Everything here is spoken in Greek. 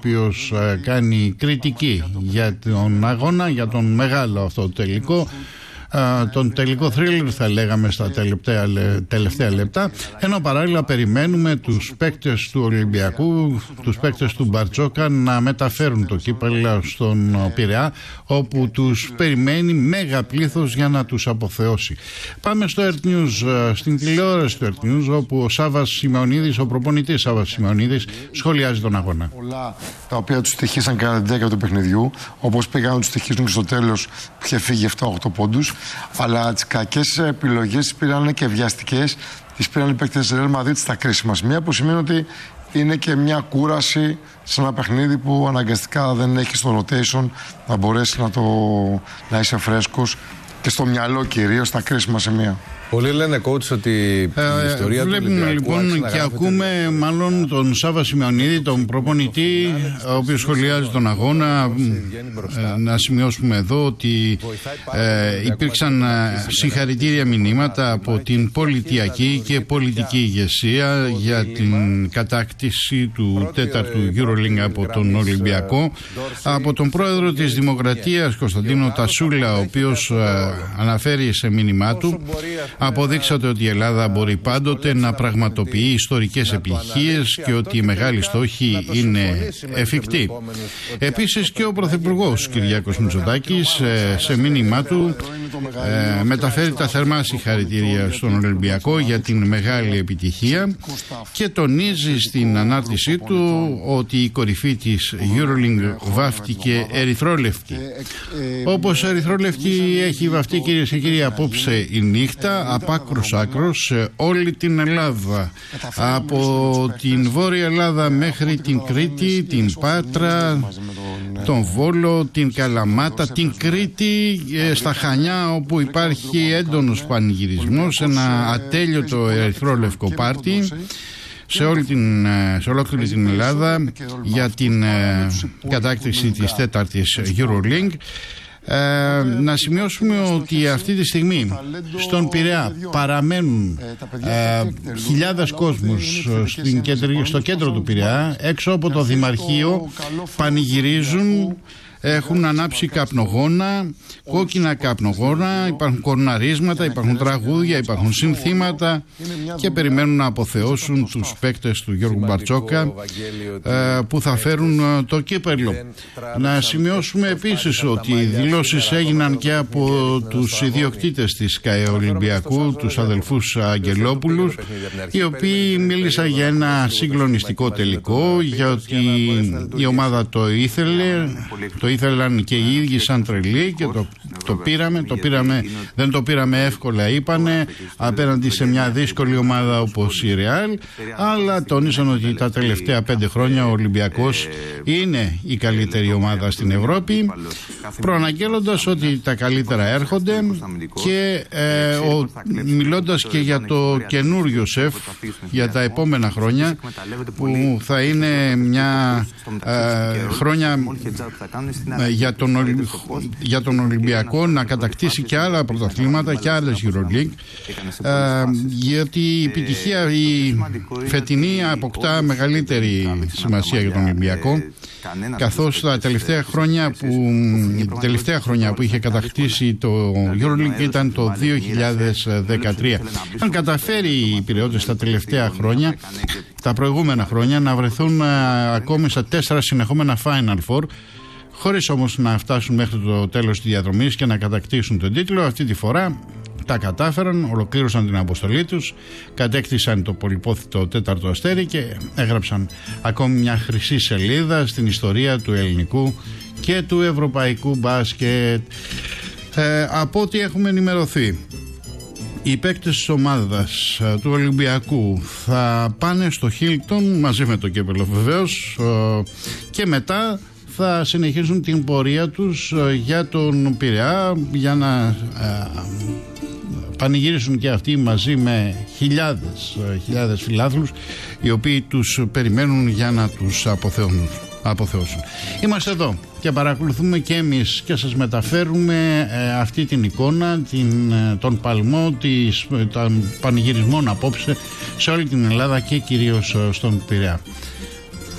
οποίος κάνει κριτική για τον αγώνα, για τον μεγάλο αυτό τελικό, τον τελικό θρίλερ θα λέγαμε στα τελευταία λεπτά, ενώ παράλληλα περιμένουμε τους παίκτες του Ολυμπιακού, τους παίκτες του Μπαρτζόκα να μεταφέρουν το κύπελλο στον Πειραιά, όπου τους περιμένει μέγα πλήθος για να τους αποθεώσει. Πάμε στο Earth News, στην τηλεόραση του Earth News, όπου ο Σάββας Σιμεωνίδης, ο προπονητής Σάββας Σιμεωνίδης, σχολιάζει τον αγώνα. Πολλά τα οποία τους στοιχήσαν κατά την διάρκεια του παιχνιδιού, όπως πήγαν να τους στοιχήσουν στο τέλος που είχε φύγει 7-8 πόντους. Αλλά τις κακές επιλογές τις πήραν και βιαστικές, τις πήραν οι παίκτες της Real Madrid στα κρίσιμα σημεία, που σημαίνει ότι είναι και μια κούραση σε ένα παιχνίδι που αναγκαστικά δεν έχει στο rotation να μπορέσει να είσαι φρέσκος και στο μυαλό κυρίως στα κρίσιμα σημεία. Πολλοί λένε coach ότι η ιστορία του Ολυμπιακού λοιπόν και ακούμε μάλλον τον Σάββα Σιμεωνίδη, τον προπονητή, ο οποίος σχολιάζει τον αγώνα. Να σημειώσουμε εδώ ότι υπήρξαν συγχαρητήρια μηνύματα από την πολιτιακή και πολιτική ηγεσία για την κατάκτηση του τέταρτου EuroLeague από τον Ολυμπιακό, από τον πρόεδρο της Δημοκρατίας Κωνσταντίνο Τασούλα, ο οποίος αναφέρει σε μήνυμά του: αποδείξατε ότι η Ελλάδα μπορεί πάντοτε να πραγματοποιεί ιστορικές επιτυχίες και ότι οι μεγάλοι στόχοι είναι εφικτοί. Επίσης και ο Πρωθυπουργός Κυριάκος Μητσοτάκης σε μήνυμά του μεταφέρει τα θερμά συγχαρητήρια στον Ολυμπιακό για την μεγάλη επιτυχία και τονίζει στην ανάρτησή του ότι η κορυφή της EuroLeague βάφτηκε ερυθρόλευκη. Όπως ερυθρόλευκη έχει βαφτεί, κυρίες και κύριοι, απόψε η νύχτα από άκρος άκρος σε όλη την Ελλάδα, από την Βόρεια Ελλάδα μέχρι την Κρήτη, την Πάτρα, τον Βόλο, την Καλαμάτα, την Κρήτη, στα Χανιά, όπου υπάρχει έντονος πανηγυρισμός, ένα ατέλειωτο ερυθρόλευκο πάρτι σε ολόκληρη την Ελλάδα για την κατάκτηση της τέταρτης EuroLeague. Να σημειώσουμε ότι αυτή τη στιγμή στον Πειραιά παραμένουν χιλιάδες κόσμους στο κέντρο του Πειραιά, έξω από το Δημαρχείο, πανηγυρίζουν. Έχουν ανάψει καπνογόνα, κόκκινα καπνογόνα, υπάρχουν κορναρίσματα, υπάρχουν τραγούδια, υπάρχουν συνθήματα και περιμένουν να αποθεώσουν τους παίκτες του Γιώργου Μπαρτζόκα που θα φέρουν το κύπελλο. Να σημειώσουμε επίσης ότι οι δηλώσεις έγιναν και από τους ιδιοκτήτες της ΚΑΕ Ολυμπιακού, τους αδελφούς Αγγελόπουλους, οι οποίοι μίλησαν για ένα συγκλονιστικό τελικό, γιατί η ομάδα το ήθελε, το ήθελαν και οι ίδιοι σαν τρελοί και το πήραμε, δεν το πήραμε εύκολα, είπανε, απέναντι σε μια δύσκολη ομάδα όπως η Ρεάλ, αλλά τόνισαν ότι τα τελευταία 5 χρόνια ο Ολυμπιακός είναι η καλύτερη ομάδα στην Ευρώπη, προαναγγέλλοντας ότι τα καλύτερα έρχονται και μιλώντας και για το καινούριο σεφ για τα επόμενα χρόνια, που θα είναι μια χρόνια για τον Ολυμπιακό να κατακτήσει και άλλα πρωταθλήματα και άλλες EuroLeague, γιατί η επιτυχία η φετινή αποκτά μεγαλύτερη σημασία για τον Ολυμπιακό, καθώς τα τελευταία χρόνια που είχε κατακτήσει το EuroLeague ήταν το 2013. Αν καταφέρει οι Πειραιώτες τα προηγούμενα χρόνια να βρεθούν ακόμη στα 4 συνεχόμενα Final Four, χωρίς όμως να φτάσουν μέχρι το τέλος της διαδρομής και να κατακτήσουν τον τίτλο, αυτή τη φορά τα κατάφεραν, ολοκλήρωσαν την αποστολή τους, κατέκτησαν το πολυπόθητο τέταρτο αστέρι και έγραψαν ακόμη μια χρυσή σελίδα στην ιστορία του ελληνικού και του ευρωπαϊκού μπάσκετ. Από ό,τι έχουμε ενημερωθεί, οι παίκτες της ομάδας του Ολυμπιακού θα πάνε στο Χίλτον μαζί με το κύπελλο βεβαίως, και μετά θα συνεχίσουν την πορεία τους για τον Πειραιά, για να πανηγυρίσουν και αυτοί μαζί με χιλιάδες φιλάθλους, οι οποίοι τους περιμένουν για να τους αποθεώσουν. Είμαστε εδώ και παρακολουθούμε και εμείς και σας μεταφέρουμε αυτή την εικόνα, τον παλμό των πανηγυρισμών απόψε σε όλη την Ελλάδα και κυρίως στον Πειραιά.